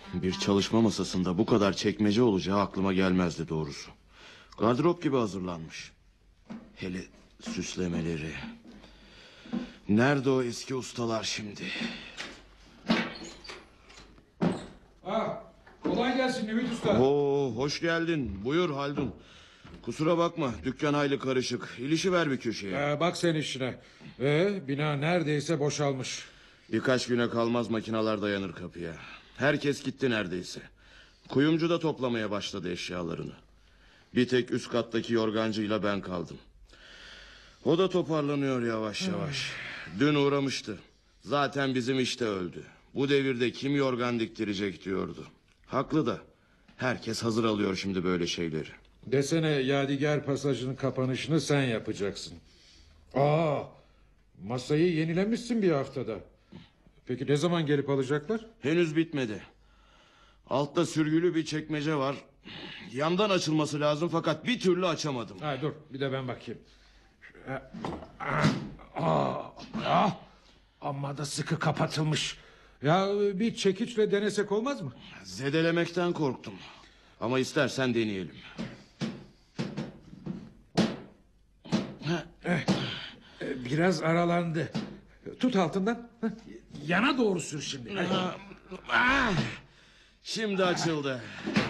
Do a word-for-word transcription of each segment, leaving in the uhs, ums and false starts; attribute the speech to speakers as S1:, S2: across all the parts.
S1: Bir çalışma masasında bu kadar çekmece olacağı aklıma gelmezdi doğrusu. Gardırop gibi hazırlanmış. Hele süslemeleri. Nerede o eski ustalar şimdi?
S2: Ha, kolay gelsin Ümit Usta.
S1: Oo, hoş geldin. Buyur Haldun. Kusura bakma, dükkan hayli karışık. İlişiver bir köşeye.
S2: Ee, bak sen işine. Ee, bina neredeyse boşalmış.
S1: Birkaç güne kalmaz makineler dayanır kapıya. Herkes gitti neredeyse. Kuyumcu da toplamaya başladı eşyalarını. Bir tek üst kattaki yorgancıyla ben kaldım. O da toparlanıyor yavaş yavaş. Dün uğramıştı. Zaten bizim işte öldü. Bu devirde kim yorgan diktirecek diyordu. Haklı da. Herkes hazır alıyor şimdi böyle şeyleri.
S2: Desene Yadigar pasajının kapanışını sen yapacaksın. Aa, masayı yenilemişsin bir haftada. Peki ne zaman gelip alacaklar?
S1: Henüz bitmedi. Altta sürgülü bir çekmece var. Yandan açılması lazım fakat bir türlü açamadım.
S2: Ha, dur bir de ben bakayım. Aa, ah, amma da sıkı kapatılmış. Ya bir çekiçle denesek olmaz mı?
S1: Zedelemekten korktum. Ama istersen deneyelim.
S2: Eh, biraz aralandı. Tut altından. Heh, yana doğru sür şimdi. Hadi.
S1: Ah, şimdi açıldı.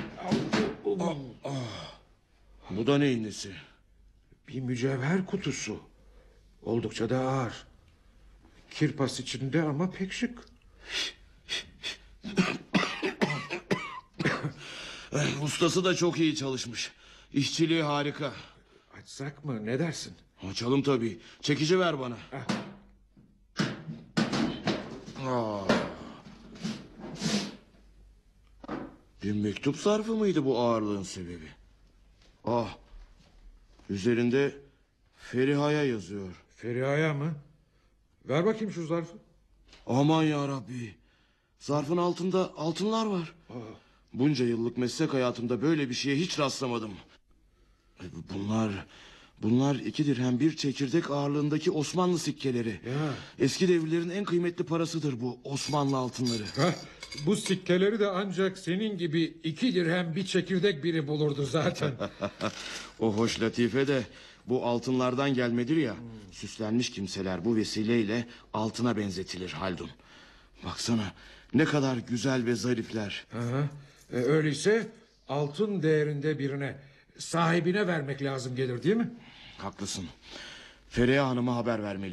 S1: Bu da neyin nesi?
S2: Bir mücevher kutusu. Oldukça da ağır. Kirpas içinde ama pek şık.
S1: Ustası da çok iyi çalışmış. İşçiliği harika.
S2: Açsak mı, ne dersin?
S1: Açalım tabii. Çekici ver bana. Aa. Bir mektup zarfı mıydı bu ağırlığın sebebi? Ah. Üzerinde Feriha'ya yazıyor.
S2: Feriha'ya mı? Ver bakayım şu zarfı.
S1: Aman ya Rabbi. Zarfın altında altınlar var.
S2: Aa.
S1: Bunca yıllık meslek hayatımda böyle bir şeye hiç rastlamadım. Bunlar bunlar iki dirhem bir çekirdek ağırlığındaki Osmanlı sikkeleri.
S2: Ya.
S1: Eski devirlerin en kıymetli parasıdır bu Osmanlı altınları.
S2: Heh, bu sikkeleri de ancak senin gibi iki dirhem bir çekirdek biri bulurdu zaten.
S1: O hoş latife de bu altınlardan gelmedir ya. Hmm. Süslenmiş kimseler bu vesileyle altına benzetilir Haldun. Baksana ne kadar güzel ve zarifler.
S2: Aha. E, öyleyse altın değerinde birine, sahibine vermek lazım gelir değil mi?
S1: Haklısın. Feriha Hanım'a haber vermeli.